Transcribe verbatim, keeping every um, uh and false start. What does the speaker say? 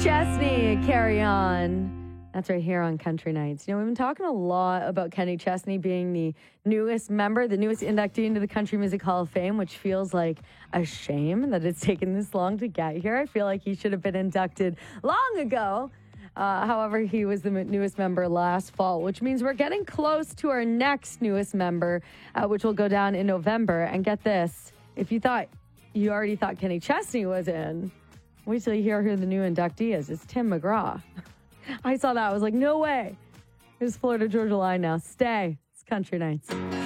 Chesney, Carry On. That's right here on Country Nights. You know, we've been talking a lot about Kenny Chesney being the newest member, the newest inductee into the Country Music Hall of Fame, which feels like a shame that it's taken this long to get here. I feel like he should have been inducted long ago. Uh, however, he was the newest member last fall, which means we're getting close to our next newest member, uh, which will go down in November. And get this, if you thought you already thought Kenny Chesney was in, wait till you hear who the new inductee is. It's Tim McGraw. I saw that. I was like, no way. There's Florida Georgia Line now. Stay. It's Country Nights.